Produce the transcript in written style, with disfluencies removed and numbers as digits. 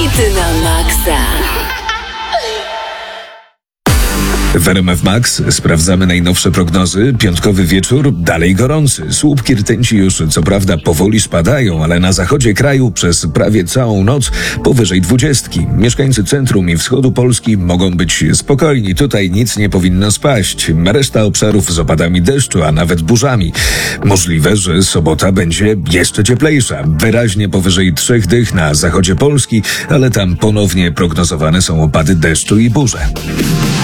Hity na maksa. W RMF Max sprawdzamy najnowsze prognozy. Piątkowy wieczór dalej gorący. Słupki rtęci już co prawda powoli spadają, ale na zachodzie kraju przez prawie całą noc powyżej 20. Mieszkańcy centrum i wschodu Polski mogą być spokojni. Tutaj nic nie powinno spaść. Reszta obszarów z opadami deszczu, a nawet burzami. Możliwe, że sobota będzie jeszcze cieplejsza. Wyraźnie powyżej 3 dych na zachodzie Polski, ale tam ponownie prognozowane są opady deszczu i burze.